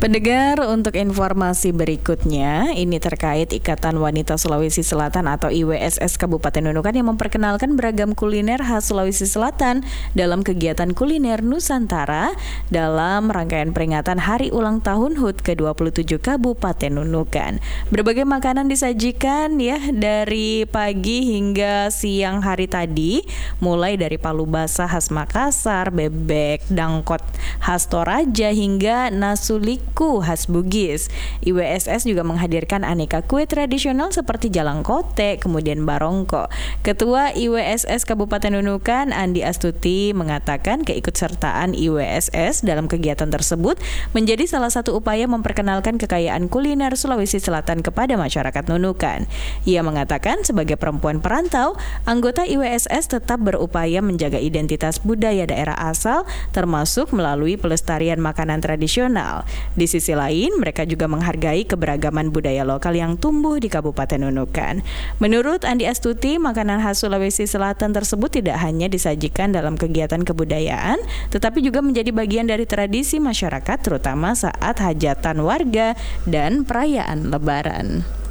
Pendengar, untuk informasi berikutnya, ini terkait Ikatan Wanita Sulawesi Selatan atau IWSS Kabupaten Nunukan yang memperkenalkan beragam kuliner khas Sulawesi Selatan dalam kegiatan kuliner Nusantara dalam rangkaian peringatan Hari Ulang Tahun HUT ke-27 Kabupaten Nunukan. Berbagai makanan disajikan ya dari pagi hingga siang hari tadi, mulai dari palu basah khas Makassar, bebek dangkot khas Toraja hingga nasulik khas Bugis. IWSS juga menghadirkan aneka kue tradisional seperti jalangkote, kemudian barongko. Ketua IWSS Kabupaten Nunukan, Andi Astuti, mengatakan keikutsertaan IWSS dalam kegiatan tersebut menjadi salah satu upaya memperkenalkan kekayaan kuliner Sulawesi Selatan kepada masyarakat Nunukan. Ia mengatakan sebagai perempuan perantau, anggota IWSS tetap berupaya menjaga identitas budaya daerah asal, termasuk melalui pelestarian makanan tradisional. Di sisi lain, mereka juga menghargai keberagaman budaya lokal yang tumbuh di Kabupaten Nunukan. Menurut Andi Astuti, makanan khas Sulawesi Selatan tersebut tidak hanya disajikan dalam kegiatan kebudayaan, tetapi juga menjadi bagian dari tradisi masyarakat, terutama saat hajatan warga dan perayaan Lebaran.